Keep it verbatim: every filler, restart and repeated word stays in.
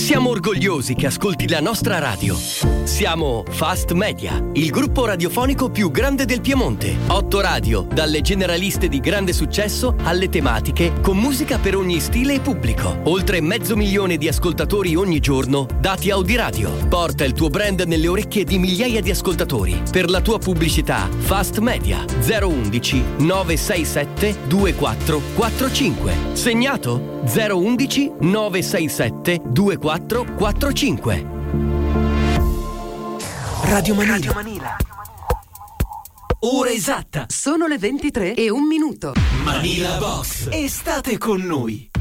Siamo orgogliosi che ascolti la nostra radio. Siamo Fast Media, il gruppo radiofonico più grande del Piemonte. Otto radio, dalle generaliste di grande successo alle tematiche, con musica per ogni stile e pubblico. Oltre mezzo milione di ascoltatori ogni giorno, dati Audiradio. Porta il tuo brand nelle orecchie di migliaia di ascoltatori. Per la tua pubblicità, Fast Media zero undici nove sei sette due quattro quattro cinque. Segnato? zero undici nove sei sette due quattro quattro cinque. Radio Manila. Radio Manila. Ora esatta. Sono le ventitré e un minuto. Manila Box. Estate con noi.